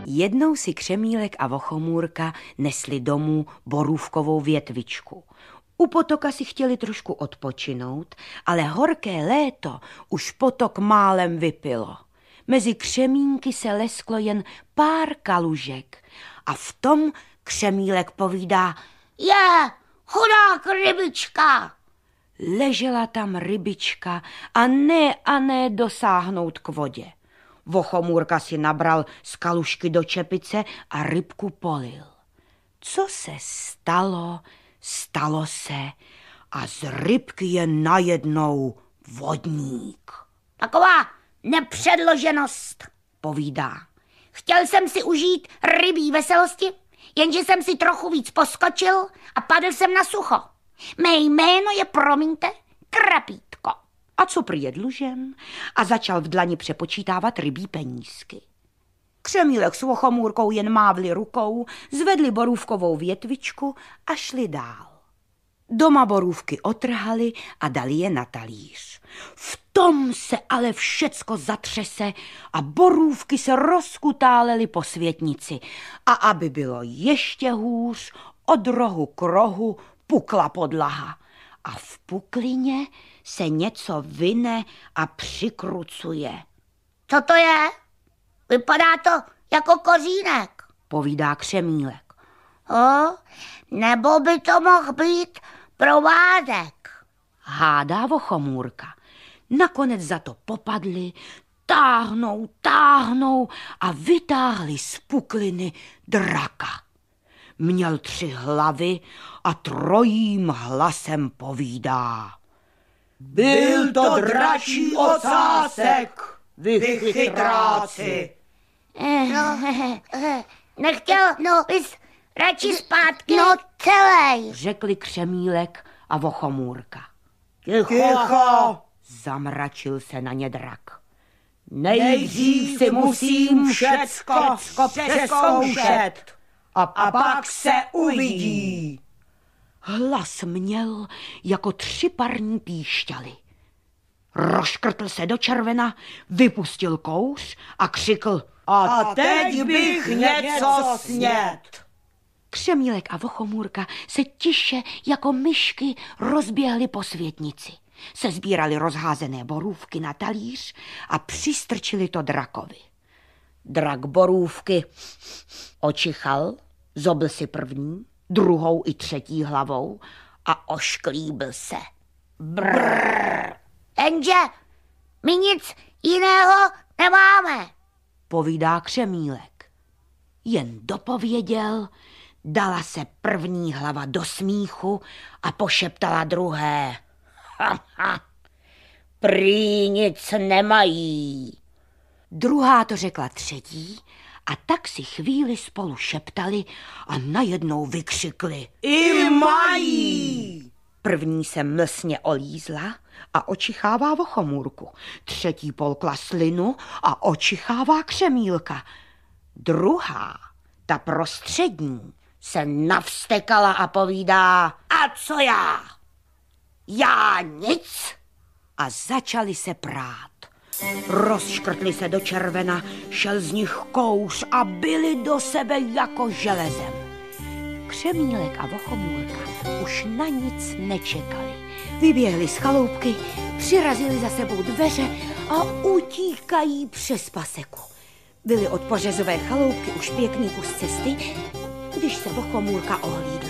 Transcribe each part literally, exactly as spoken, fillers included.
Jednou si Křemílek a Vochomůrka nesli domů borůvkovou větvičku. U potoka si chtěli trošku odpočinout, ale horké léto už potok málem vypilo. Mezi křemínky se lesklo jen pár kalužek a v tom Křemílek povídá: Je, chudák rybička! Ležela tam rybička a ne a ne dosáhnout k vodě. Vochomůrka si nabral z kalužky do čepice a rybku polil. Co se stalo, stalo se a z rybky je najednou vodník. Taková nepředloženost, povídá. Chtěl jsem si užít rybí veselosti, jenže jsem si trochu víc poskočil a padl jsem na sucho. Mé jméno je, promiňte, Krapítko. A co prý je dlužen? A začal v dlani přepočítávat rybí penízky. Křemílek s Vochomůrkou jen mávli rukou, zvedli borůvkovou větvičku a šli dál. Doma borůvky otrhali a dali je na talíř. V tom se ale všecko zatřese a borůvky se rozkutálely po světnici. A aby bylo ještě hůř, od rohu k rohu pukla podlaha. A v puklině se něco vyne a přikrucuje. Co to je? Vypadá to jako kořínek, povídá Křemílek. O, nebo by to mohl být provádek, hádá Vochomůrka. Nakonec za to popadli, táhnou, táhnou a vytáhli z pukliny draka. Měl tři hlavy a trojím hlasem povídá. Byl to dračí ocásek, vy chytráci. No, nechtěl, no, bys radši zpátky, no celej, řekli Křemílek a Vochomůrka. Ticho, zamračil se na ně drak. Nejdřív si musím všecko přezkoušet a, a pak se uvidí. Hlas měl jako tři parní píšťaly. Rozškrtl se do červena, vypustil kouř a křikl: A teď bych něco snět. Křemílek a Vochomůrka se tiše jako myšky rozběhli po světnici. Sezbírali rozházené borůvky na talíř a přistrčili to drakovi. Drak borůvky očichal, zobl si první, druhou i třetí hlavou a ošklíbil se. Brrr. Jenže my nic jiného nemáme, povídá Křemílek. Jen dopověděl, dala se první hlava do smíchu a pošeptala druhé. Ha, ha, prý nic nemají. Druhá to řekla třetí a tak si chvíli spolu šeptali a najednou vykřikli. I mají! První se mlsně olízla a očichává Vochomůrku. Třetí polkla slinu a očichává Křemílka. Druhá, ta prostřední, se navstekala a povídá. A co já? Já nic. A začali se prát. Rozškrtli se do červena, šel z nich kouř a byli do sebe jako železem. Křemílek a Vochomůrka už na nic nečekali. Vyběhli z chaloupky, přirazili za sebou dveře a utíkají přes paseku. Byli od pořezové chaloupky už pěkný kus cesty, když se Vochomůrka ohlídl.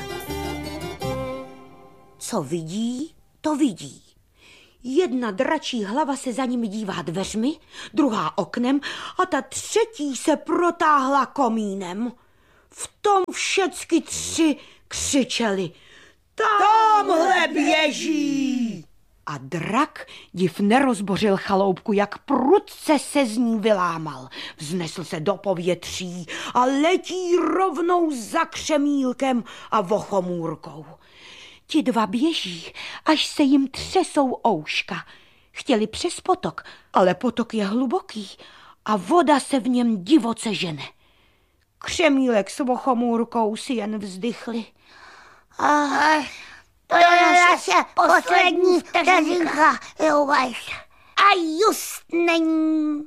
Co vidí, to vidí. Jedna dračí hlava se za nimi dívá dveřmi, druhá oknem a ta třetí se protáhla komínem. V tom všecky tři křičeli. Tamhle běží! A drak div nerozbořil chaloupku, jak prudce se z ní vylámal. Vznesl se do povětří a letí rovnou za Křemílkem a Vochomůrkou. Ti dva běží, až se jim třesou ouška. Chtěli přes potok, ale potok je hluboký a voda se v něm divoce žene. Křemílek s Vochomůrkou si jen vzdychli. Ah, to je naše poslední vteřinka, Jovaš. A just není.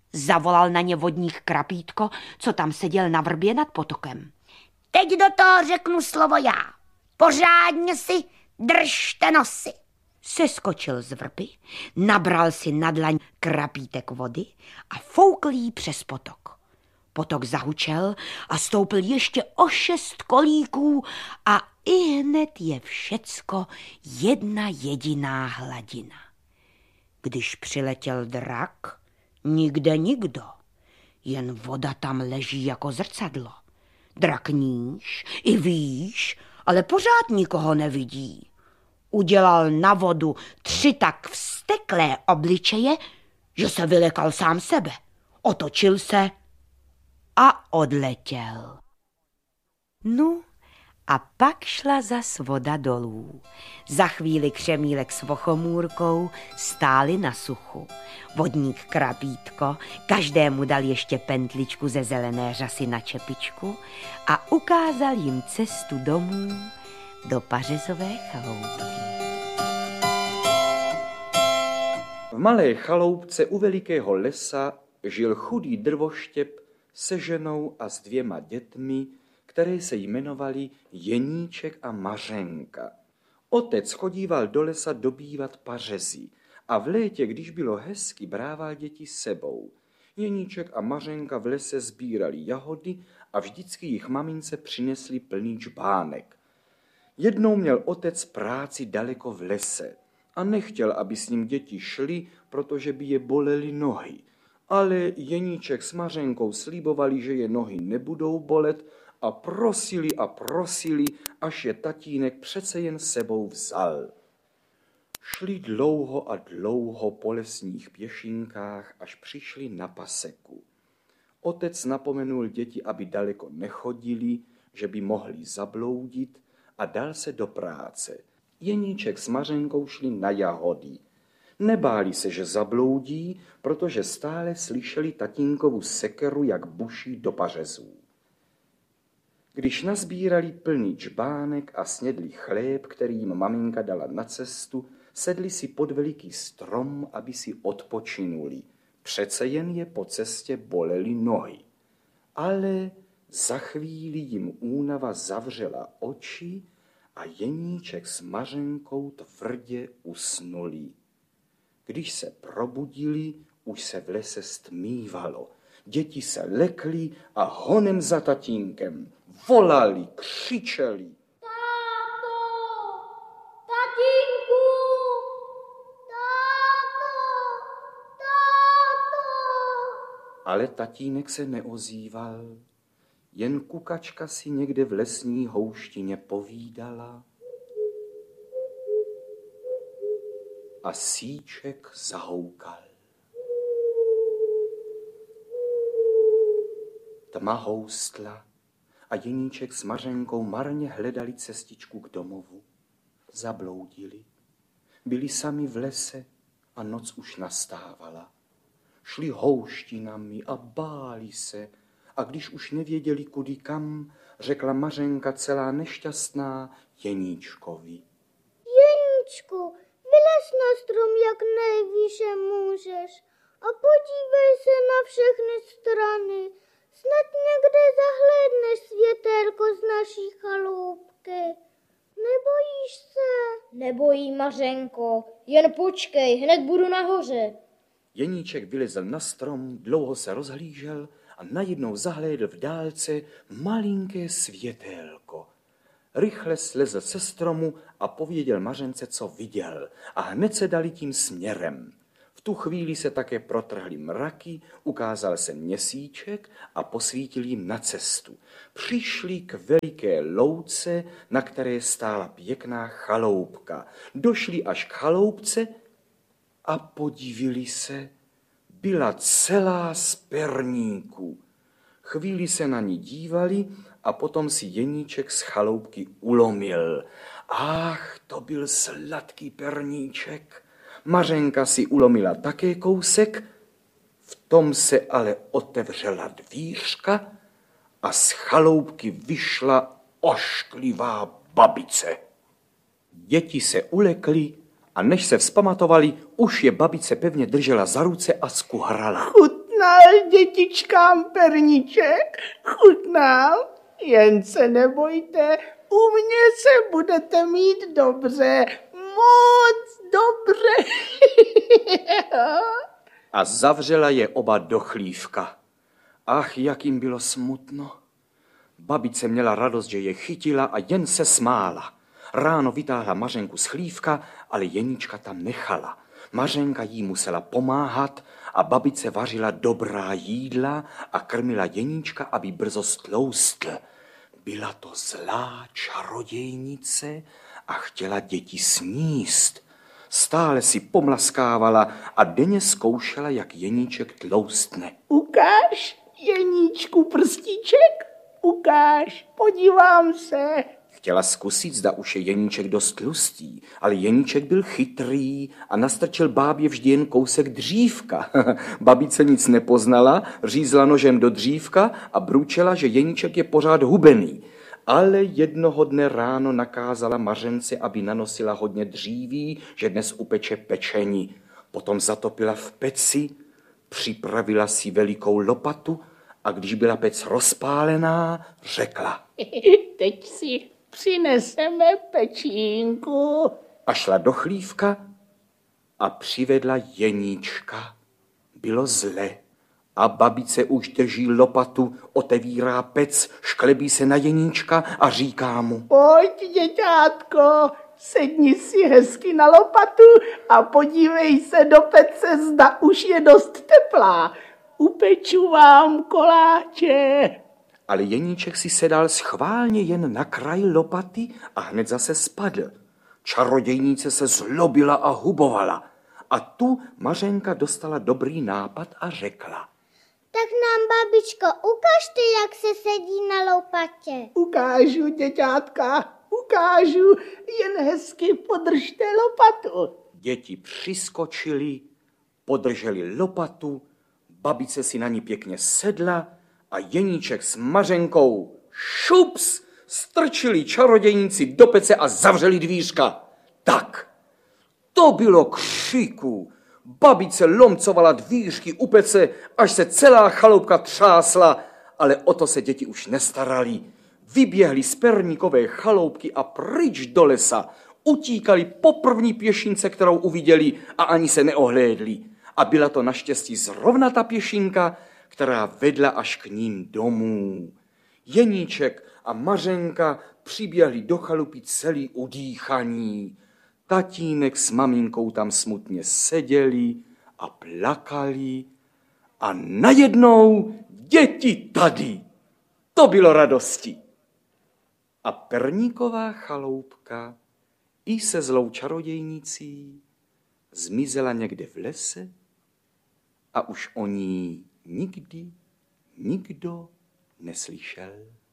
Zavolal na ně vodník Krapítko, co tam seděl na vrbě nad potokem. Teď do toho řeknu slovo já. Pořádně si držte nosy. Seskočil z vrby, nabral si na dlaň krapítek vody a foukl jí přes potok. Potok zahučel a stoupil ještě o šest kolíků a ihned je všecko jedna jediná hladina. Když přiletěl drak, nikde nikdo, jen voda tam leží jako zrcadlo. Drak níž i výš, ale pořád nikoho nevidí. Udělal na vodu tři tak vzteklé obličeje, že se vylekal sám sebe. Otočil se a odletěl. No a pak šla zas voda dolů. Za chvíli Křemílek s Vochomůrkou stáli na suchu. Vodník Krapítko každému dal ještě pentličku ze zelené řasy na čepičku a ukázal jim cestu domů do pařezové chaloupky. V malé chaloupce u velikého lesa žil chudý drvoštěp se ženou a s dvěma dětmi, které se jmenovali Jeníček a Mařenka. Otec chodíval do lesa dobývat pařezy a v létě, když bylo hezky, brával děti sebou. Jeníček a Mařenka v lese sbírali jahody a vždycky jich mamince přinesli plný džbánek. Jednou měl otec práci daleko v lese a nechtěl, aby s ním děti šly, protože by je bolely nohy. Ale Jeníček s Mařenkou slíbovali, že je nohy nebudou bolet a prosili a prosili, až je tatínek přece jen sebou vzal. Šli dlouho a dlouho po lesních pěšinkách, až přišli na paseku. Otec napomenul děti, aby daleko nechodili, že by mohli zabloudit, a dal se do práce. Jeníček s Mařenkou šli na jahody. Nebáli se, že zabloudí, protože stále slyšeli tatínkovu sekeru, jak buší do pařezů. Když nazbírali plný džbánek a snědli chléb, který jim maminka dala na cestu, sedli si pod veliký strom, aby si odpočinuli. Přece jen je po cestě bolely nohy. Ale za chvíli jim únava zavřela oči a Jeníček s Mařenkou tvrdě usnuli. Když se probudili, už se v lese stmívalo. Děti se lekly a honem za tatínkem volali, křičeli. Táto! Tatínku! Táto! Táto! Ale tatínek se neozýval, jen kukačka si někde v lesní houštině povídala a síček zahoukal. Tma houstla a Jeníček s Mařenkou marně hledali cestičku k domovu. Zabloudili. Byli sami v lese a noc už nastávala. Šli houštinami a báli se, a když už nevěděli kudy kam, řekla Mařenka celá nešťastná Jeníčkovi. Jeníčku, vylez na strom, jak nejvýše můžeš a podívej se na všechny strany. Snad někde zahlédneš světélko z naší chaloupky. Nebojíš se? Nebojí, Mařenko, jen počkej, hned budu nahoře. Jeníček vylezl na strom, dlouho se rozhlížel a najednou zahlédl v dálce malinké světélko. Rychle slezl se stromu a pověděl Mařence, co viděl, a hned se dali tím směrem. V tu chvíli se také protrhly mraky, ukázal se měsíček a posvítil jim na cestu. Přišli k veliké louce, na které stála pěkná chaloupka. Došli až k chaloupce a podívili se, byla celá z perníků. Chvíli se na ní dívali a potom si Jeníček z chaloupky ulomil. Ach, to byl sladký perníček. Mařenka si ulomila také kousek, v tom se ale otevřela dvířka a z chaloupky vyšla ošklivá babice. Děti se ulekly a než se vzpamatovali, už je babice pevně držela za ruce a skuhrala. Chutná Chutnal dětičkám perníček? Chutnal? Jen se nebojte, u mě se budete mít dobře, moc dobře. A zavřela je oba do chlívka. Ach, jak jim bylo smutno. Babice měla radost, že je chytila a jen se smála. Ráno vytáhla Mařenku z chlívka, ale Jeníčka tam nechala. Mařenka jí musela pomáhat a babice vařila dobrá jídla a krmila Jeníčka, aby brzo stloustl. Byla to zlá čarodějnice a chtěla děti sníst. Stále si pomlaskávala a denně zkoušela, jak Jeníček tloustne. Ukáž, Jeníčku, prstíček? Ukáž, podívám se. Chtěla zkusit, zda už je Jeníček dost tlustý, ale Jeníček byl chytrý a nastrčil bábě vždy jen kousek dřívka. Babice nic nepoznala, řízla nožem do dřívka a bručela, že Jeníček je pořád hubený. Ale jednoho dne ráno nakázala Mařence, aby nanosila hodně dříví, že dnes upeče pečení. Potom zatopila v peci, připravila si velikou lopatu a když byla pec rozpálená, řekla: Teď si přineseme pečínku. A šla do chlívka a přivedla Jeníčka. Bylo zle. A babice už drží lopatu, otevírá pec, šklebí se na Jeníčka a říká mu: Pojď, děťátko, sedni si hezky na lopatu a podívej se do pece, zda už je dost teplá. Upeču vám koláče. Ale Jeníček si sedal schválně jen na kraj lopaty a hned zase spadl. Čarodějnice se zlobila a hubovala. A tu Mařenka dostala dobrý nápad a řekla: Tak nám, babičko, ukažte, jak se sedí na lopatě. Ukážu, děťátka, ukážu, jen hezky podržte lopatu. Děti přiskočili, podrželi lopatu, babice si na ní pěkně sedla a Jeníček s Mařenkou šups strčili čarodějnici do pece a zavřeli dvířka. Tak, to bylo křiku. Babice lomcovala dvířky u pece, až se celá chaloupka třásla, ale o to se děti už nestarali. Vyběhli z perníkové chaloupky a pryč do lesa. Utíkali po první pěšince, kterou uviděli, a ani se neohlédli. A byla to naštěstí zrovna ta pěšinka, která vedla až k ním domů. Jeníček a Mařenka přiběhli do chalupy celý udýchaní. Tatínek s maminkou tam smutně seděli a plakali a najednou děti tady. To bylo radosti. A perníková chaloupka i se zlou čarodějnicí zmizela někde v lese a už o ní nikdy nikdo neslyšel.